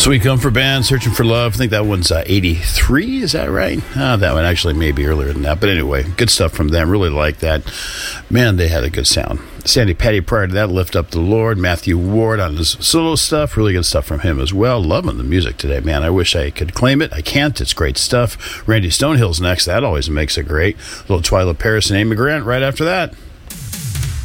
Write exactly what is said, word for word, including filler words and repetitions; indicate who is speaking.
Speaker 1: Sweet Comfort Band, Searching for Love. I think that one's uh, eighty-three, is that right? Uh, that one actually may be earlier than that. But anyway, good stuff from them. Really like that. Man, they had a good sound. Sandy Patty prior to that, Lift Up the Lord. Matthew Ward on his solo stuff. Really good stuff from him as well. Loving the music today, man. I wish I could claim it. I can't. It's great stuff. Randy Stonehill's next. That always makes it great. A little Twyla Paris and Amy Grant right after that.